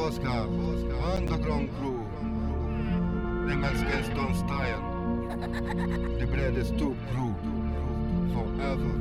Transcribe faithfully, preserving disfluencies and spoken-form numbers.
Oscar, Underground Crew. Engelskens Don Stein. Det ble det stor crew. Forever.